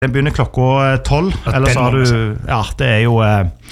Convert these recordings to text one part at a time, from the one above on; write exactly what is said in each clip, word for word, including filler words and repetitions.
Den begynner klokka tolv, eller så har du, ja, det er jo,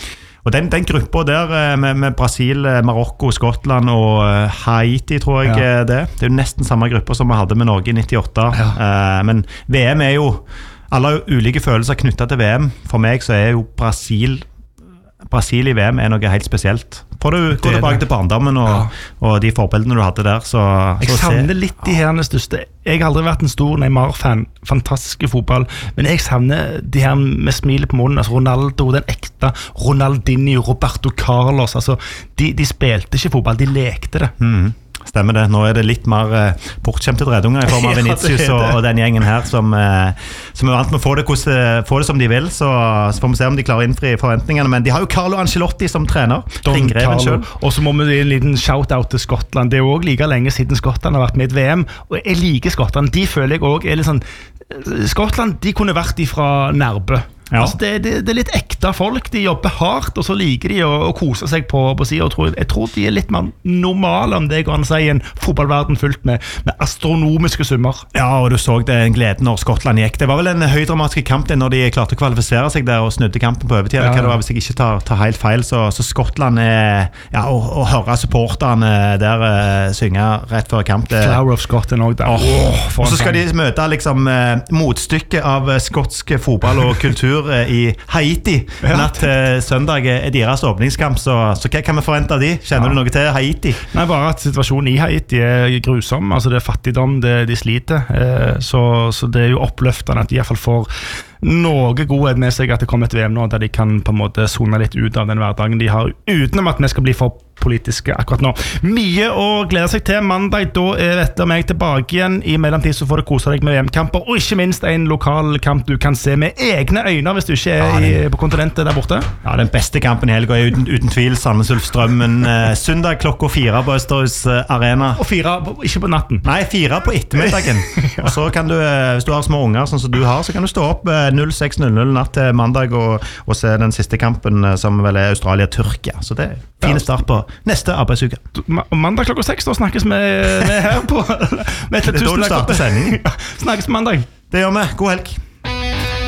og den, den gruppa der med, med Brasil, Marokko, Skottland og Haiti, tror jeg ja. det. Det er jo nesten samme gruppa som vi hadde med Norge i nittiåtte, ja. men V M er jo, alle har ulike følelser knyttet til V M. For meg så er jo Brasil, Brasil i V M er noe helt spesielt. Får du gå tilbake til barndommen og, ja. og de forbildene du hadde der, så, jeg så savner litt de her største. Jeg har aldri vært en stor Neymar-fan, fantastiske fotball, men jeg savner de her med smilet på munnen, altså Ronaldo, den ekte Ronaldinho, Roberto Carlos, altså de, de spilte ikke fotball, de lekte det. Mhm. Stemmer det. Nå er det litt mer eh, bortkjemte dredunger i form av Vinicius og, og den gjengen her som, eh, som er vant med å få det, hvordan, få det som de vil, så, så får vi se om de klarer å innfri forventningene, men de har jo Carlo Ancelotti som trener, ringreven selv. Og så må vi gi en liten shout-out til Skottland. Det er jo også like lenge siden Skottland har vært med i V M, og jeg liker Skottland. De føler jeg også er litt sånn, Skottland, de kunne vært ifra Nærbø. Ja. Altså det, det, det er litt ekte folk, de jobber hardt og så liker de å, å kose seg på, på siden, og tror, jeg tror de er litt mer normale om det går an å si i en fotballverden fullt med, med astronomiske summer. Ja, og du så det en glede når Skottland gikk. Det var vel en høydramatisk kamp når de klarte å kvalifisere seg der og snudde kampen på overtid, ja. Hva det var, hvis jeg ikke tar, tar helt feil, så, så Skottland er, ja, å, å høre supporterne der uh, synge rett før kamp det, Flower of Scotland også der. Oh, og så skal de møte liksom uh, motstykket av uh, skotsk fotball og kultur i Haiti. Ja. Natt til søndag er deres åpningskamp, så, så hva kan vi forvente av de? Kjenner ja. du noe til Haiti? Nei, bare at situasjonen i Haiti er grusom, altså det er fattigdom, det, de sliter, eh, så, så det er jo oppløftende at de i hvert fall får noe godhet med seg at det kommer et V M nå, der de kan på en måte zone litt ut av den hverdagen de har, utenom at vi skal bli for politiske akkurat nå. Mye å glede seg til. Mandag, da er dette meg tilbake igjen. I mellomtid så får du kose deg med V M-kamper, og ikke minst en lokal kamp du kan se med egne øyne hvis du ikke er ja, i, på kontinentet der borte. Ja, den beste kampen i helga er uten, uten tvil Sandnes Ulf Strømmen. Eh, søndag klokka fire på Østerhus Arena. Og fire, ikke på natten. Nei, fire på ettermiddagen. ja. Og så kan du, hvis du har små unger sånn som du har, så kan du stå opp null seks null null natt til mandag og, og se den siste kampen som vel er Australia-Tyrkia. Så det er fine start på neste arbeidsuke. Mandag klokka seks, da snakkes vi med her på Det er da du starter sending. Snakkes mandag. Det gjør vi. God helg.